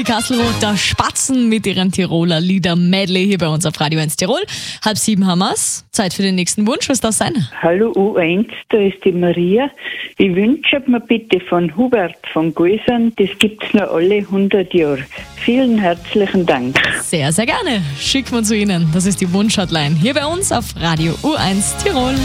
Kasselroth, der Spatzen mit ihren Tiroler Lieder-Medley hier bei uns auf Radio 1 Tirol. 6:30 haben wir's. Zeit für den nächsten Wunsch. Was darf sein? Hallo U1, da ist die Maria. Ich wünsche mir bitte von Hubert von Guisern, das gibt's noch alle 100 Jahre. Vielen herzlichen Dank. Sehr, sehr gerne. Schicken wir zu Ihnen. Das ist die Wunschhotline hier bei uns auf Radio U1 Tirol.